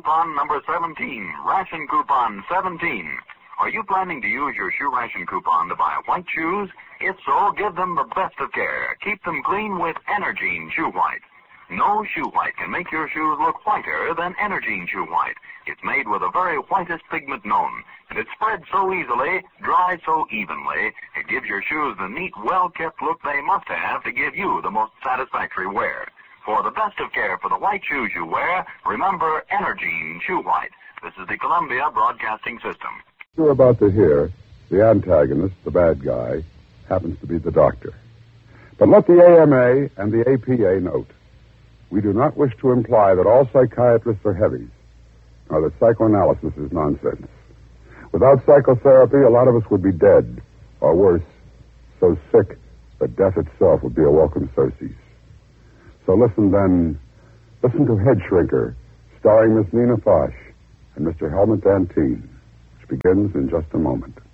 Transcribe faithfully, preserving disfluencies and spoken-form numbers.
coupon number seventeen, ration coupon seventeen. Are you planning to use your shoe ration coupon to buy white shoes? If so, give them the best of care. Keep them clean with Energine Shoe White. No shoe white can make your shoes look whiter than Energine Shoe White. It's made with the very whitest pigment known, and it spreads so easily, dries so evenly, it gives your shoes the neat, well-kept look they must have to give you the most satisfactory wear. For the best of care for the white shoes you wear, remember Energine Shoe White. This is the Columbia Broadcasting System. You're about to hear the antagonist, the bad guy, happens to be the doctor. But let the A M A and the A P A note, we do not wish to imply that all psychiatrists are heavies, or that psychoanalysis is nonsense. Without psychotherapy, a lot of us would be dead, or worse, so sick that death itself would be a welcome surcease. So listen then, listen to Head Shrinker, starring Miss Nina Foch and Mister Helmut Dantine, which begins in just a moment.